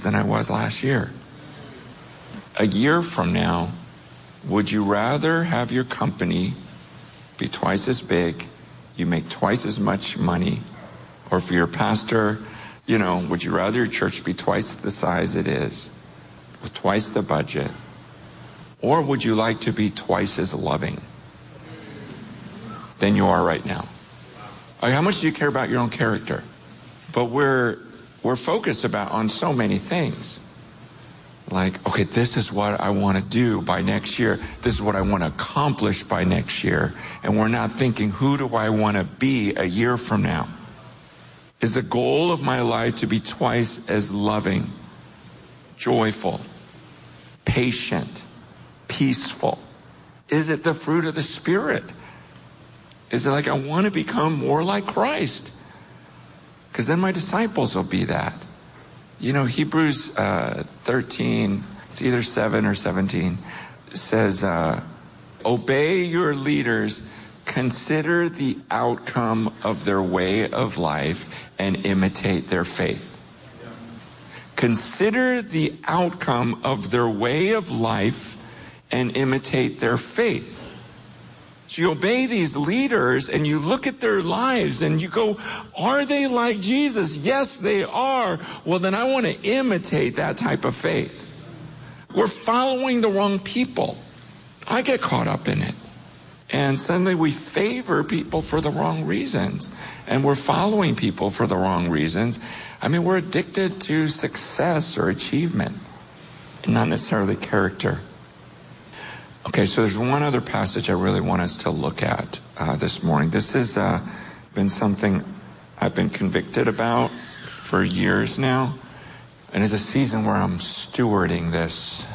than I was last year. A year from now, would you rather have your company be twice as big, you make twice as much money, or for your pastor, would you rather your church be twice the size it is, with twice the budget, or would you like to be twice as loving than you are right now? How much do you care about your own character? But we're focused on so many things. Like, okay, this is what I want to do by next year. This is what I want to accomplish by next year. And we're not thinking, who do I want to be a year from now? Is the goal of my life to be twice as loving, joyful, patient, peaceful? Is it the fruit of the Spirit? Is it like I want to become more like Christ? Because then my disciples will be that. Hebrews 13, it's either 7 or 17, says, obey your leaders, consider the outcome of their way of life, and imitate their faith. Consider the outcome of their way of life and imitate their faith. So you obey these leaders and you look at their lives and you go, are they like Jesus? Yes, they are. Well, then I want to imitate that type of faith. We're following the wrong people. I get caught up in it. And suddenly we favor people for the wrong reasons. And we're following people for the wrong reasons. We're addicted to success or achievement, and not necessarily character. Okay, so there's one other passage I really want us to look at this morning. This has been something I've been convicted about for years now. And it's a season where I'm stewarding this,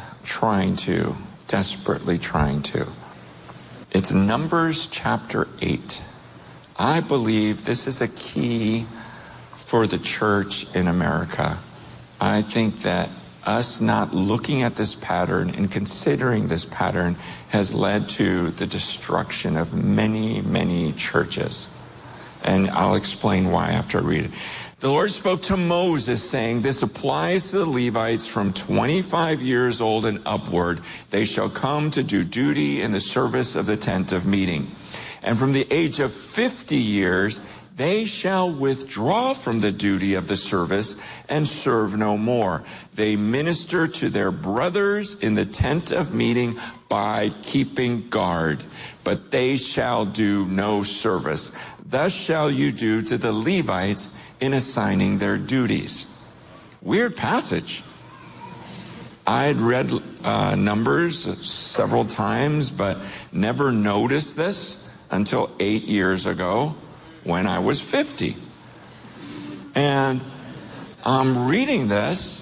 desperately trying to. It's Numbers chapter 8. I believe this is a key for the church in America. I think that us not looking at this pattern and considering this pattern has led to the destruction of many, many churches. And I'll explain why after I read it. The Lord spoke to Moses saying, this applies to the Levites from 25 years old and upward. They shall come to do duty in the service of the tent of meeting. And from the age of 50 years, they shall withdraw from the duty of the service and serve no more. They minister to their brothers in the tent of meeting by keeping guard, but they shall do no service. Thus shall you do to the Levites in assigning their duties. Weird passage. I had read Numbers several times, but never noticed this until 8 years ago, when I was 50. And I'm reading this,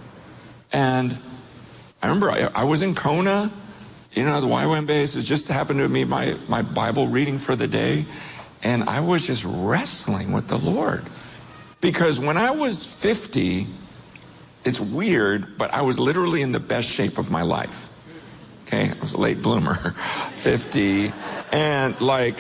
and I remember I was in Kona, the YWAM base. It just happened to be my Bible reading for the day, and I was just wrestling with the Lord. Because when I was 50, it's weird, but I was literally in the best shape of my life. Okay, I was a late bloomer, 50, and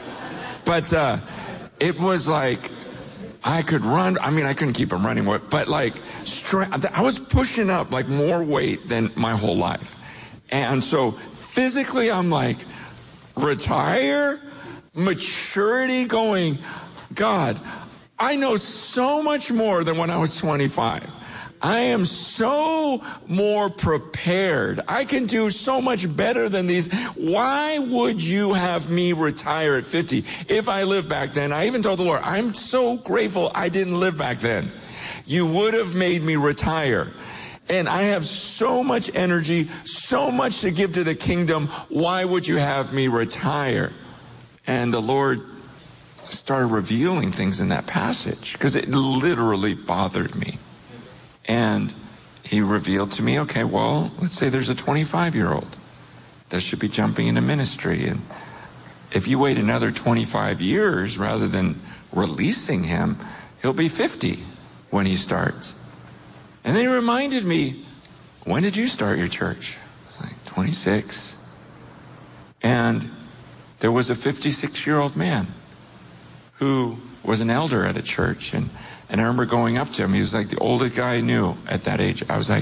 it was like, I could run. I couldn't keep them running, but I was pushing up more weight than my whole life. And so physically, I'm retire, maturity going, God, I know so much more than when I was 25. I am so more prepared. I can do so much better than these. Why would you have me retire at 50 if I lived back then? I even told the Lord, I'm so grateful I didn't live back then. You would have made me retire. And I have so much energy, so much to give to the kingdom. Why would you have me retire? And the Lord started revealing things in that passage because it literally bothered me. And he revealed to me, okay, well, let's say there's a 25-year-old that should be jumping into ministry. And if you wait another 25 years rather than releasing him, he'll be 50 when he starts. And then he reminded me, when did you start your church? I was 26. And there was a 56-year-old man who was an elder at a church. And I remember going up to him. He was the oldest guy I knew at that age. I was like,